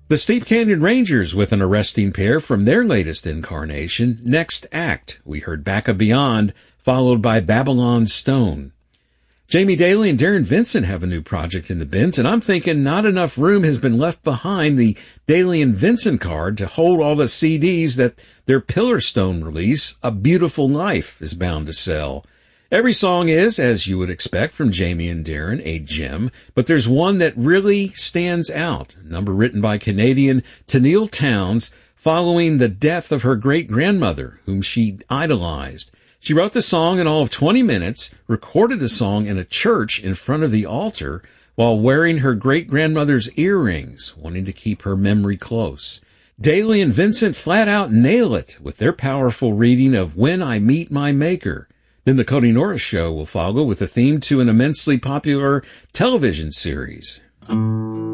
The Steep Canyon Rangers with an arresting pair from their latest incarnation, Next Act. We heard Back of Beyond, followed by Babylon Stone. Jamie Daly and Darren Vincent have a new project in the bins, and I'm thinking not enough room has been left behind the Daly and Vincent card to hold all the CDs that their Pillar Stone release, A Beautiful Life, is bound to sell. Every song is, as you would expect from Jamie and Darren, a gem, but there's one that really stands out, a number written by Canadian Tenille Townes following the death of her great-grandmother, whom she idolized. She wrote the song in all of 20 minutes, recorded the song in a church in front of the altar while wearing her great-grandmother's earrings, wanting to keep her memory close. Daly and Vincent flat out nail it with their powerful reading of When I Meet My Maker. Then the Cody Norris Show will follow with a theme to an immensely popular television series.